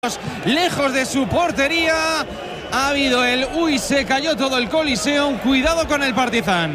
Lejos de su portería. Ha habido el uy, se cayó todo el Coliseum. Cuidado con el Partizan.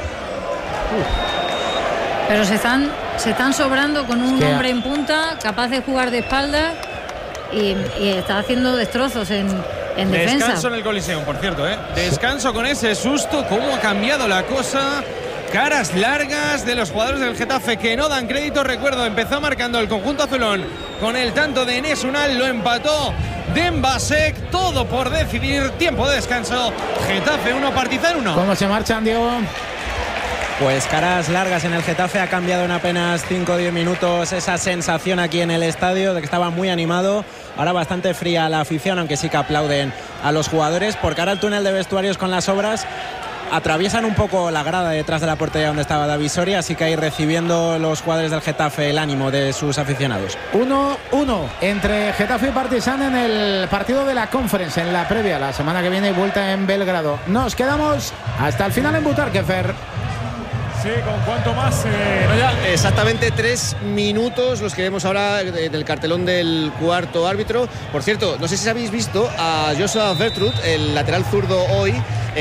Pero se están sobrando con un hombre en punta, capaz de jugar de espaldas y está haciendo destrozos en defensa. Descanso en el Coliseum, por cierto, Descanso con ese susto. Cómo ha cambiado la cosa. Caras largas de los jugadores del Getafe que no dan crédito. Recuerdo, empezó marcando el conjunto azulón con el tanto de Enes Unal, lo empató Dembasek, todo por decidir. Tiempo de descanso. Getafe 1, Partizan 1. ¿Cómo se marchan, Diego? Pues caras largas en el Getafe. Ha cambiado en apenas 5 o 10 minutos esa sensación aquí en el estadio de que estaba muy animado. Ahora bastante fría la afición, aunque sí que aplauden a los jugadores. Por cara al túnel de vestuarios con las obras, atraviesan un poco la grada detrás de la portería donde estaba David Soria, así que ahí recibiendo los jugadores del Getafe el ánimo de sus aficionados. 1-1 entre Getafe y Partizan en el partido de la Conference, en la previa. La semana que viene vuelta en Belgrado. Nos quedamos hasta el final en Butarque, Fer. Sí, ¿con cuánto más? Exactamente 3 minutos los que vemos ahora del cartelón del cuarto árbitro. Por cierto, no sé si habéis visto a Joshua Vertrud, el lateral zurdo hoy,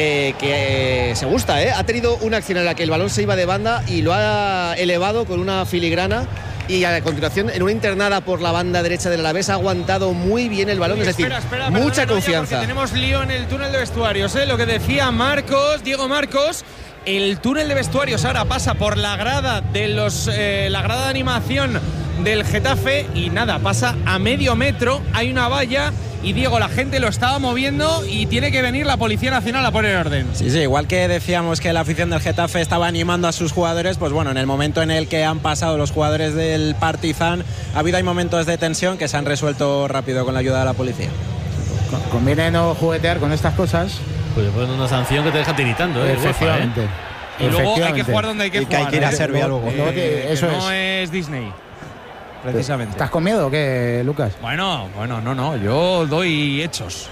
que se gusta, ha tenido una acción en la que el balón se iba de banda y lo ha elevado con una filigrana. Y a continuación, en una internada por la banda derecha del Alavés, ha aguantado muy bien el balón. Es decir, mucha confianza. Tenemos lío en el túnel de vestuarios, lo que decía Diego Marcos. El túnel de vestuarios ahora pasa por la grada de la grada de animación del Getafe y nada, pasa a medio metro. Hay una valla y Diego, la gente lo estaba moviendo y tiene que venir la Policía Nacional a poner orden. Sí, igual que decíamos que la afición del Getafe estaba animando a sus jugadores, pues bueno, en el momento en el que han pasado los jugadores del Partizan, ha habido momentos de tensión que se han resuelto rápido con la ayuda de la policía. Conviene no juguetear con estas cosas. Pues ponen una sanción que te deja tiritando, Efectivamente. Y luego hay que jugar donde hay que jugar. Que hay que ir a Serbia luego. Eso no es Disney, precisamente. ¿Estás con miedo o qué, Lucas? Bueno, no. Yo doy hechos.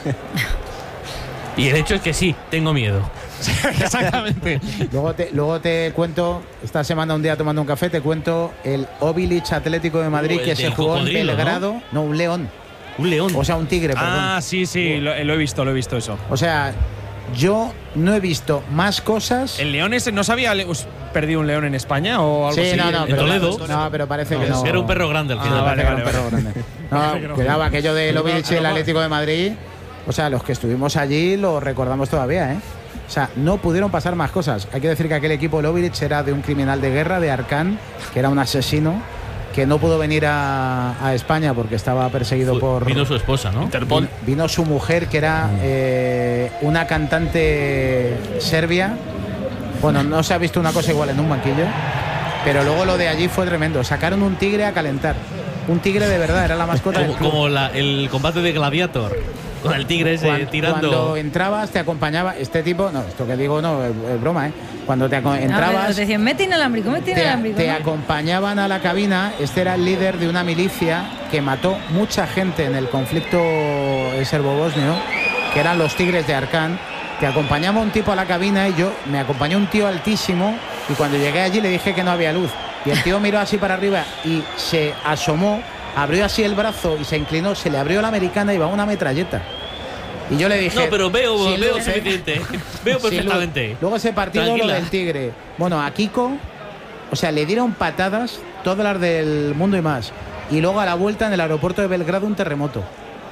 Y el hecho es que sí, tengo miedo. Exactamente. Luego te cuento, esta semana un día tomando un café, te cuento el Obilic Atlético de Madrid que se jugó en Belgrado. No, un león. Un león. O sea, un tigre, perdón. Ah, sí, lo he visto eso. O sea, yo no he visto más cosas. ¿El león ese no se había perdido un león en España o algo así? Sí, no, en Toledo. No, pero parece que no. Era un perro grande al final. Vale. Un perro grande. No, cuidado, aquello del Obilic y el Atlético de Madrid. O sea, los que estuvimos allí lo recordamos todavía, O sea, no pudieron pasar más cosas. Hay que decir que aquel equipo, el Obilic, era de un criminal de guerra, de Arcán, que era un asesino, que no pudo venir a España porque estaba perseguido por... Vino su esposa, ¿no? Interpol. Vino su mujer, que era una cantante serbia. Bueno, no se ha visto una cosa igual en un banquillo, pero luego lo de allí fue tremendo. Sacaron un tigre a calentar. Un tigre de verdad, era la mascota del club. Como el combate de Gladiator, con el tigre ese tirando. Cuando entrabas, te acompañaba este tipo. No, esto que digo no es broma, Cuando te entrabas. Te decían, mete inalámbrico. Te acompañaban a la cabina. Este era el líder de una milicia que mató mucha gente en el conflicto serbo-bosnio, que eran los Tigres de Arcán. Te acompañaba un tipo a la cabina y me acompañó un tío altísimo. Y cuando llegué allí le dije que no había luz. Y el tío miró así para arriba y se asomó, abrió así el brazo y se inclinó, se le abrió la americana y va una metralleta. Y yo le dije... No, pero veo suficiente. Veo perfectamente. Luego ese partido, tranquila. Lo del Tigre. Bueno, a Kiko, o sea, le dieron patadas, todas las del mundo y más. Y luego a la vuelta en el aeropuerto de Belgrado un terremoto.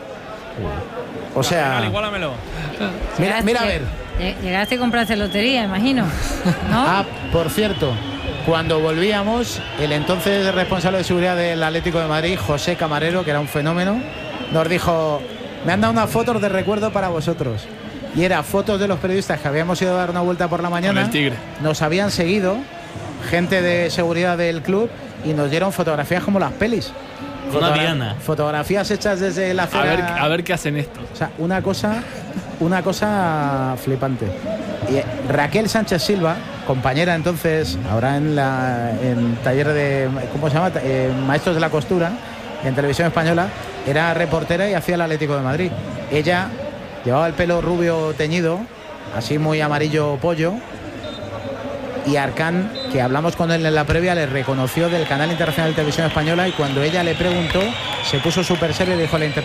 O sea... Igualamelo. Mira a ver. Llegaste a comprarse lotería, imagino, ¿no? Ah, por cierto, cuando volvíamos, el entonces responsable de seguridad del Atlético de Madrid, José Camarero, que era un fenómeno, nos dijo: me han dado unas fotos de recuerdo para vosotros. Y era fotos de los periodistas que habíamos ido a dar una vuelta por la mañana. Con el tigre. Nos habían seguido gente de seguridad del club y nos dieron fotografías como las pelis. Una diana. Fotografías hechas desde la acera. A ver qué hacen esto. O sea, una cosa flipante. Y Raquel Sánchez Silva, compañera entonces, ahora en taller de, ¿cómo se llama? Maestros de la Costura, en Televisión Española, era reportera y hacía el Atlético de Madrid. Ella llevaba el pelo rubio teñido, así muy amarillo pollo, y Arcán, que hablamos con él en la previa, le reconoció del Canal Internacional de Televisión Española, y cuando ella le preguntó, se puso súper serio y dijo: la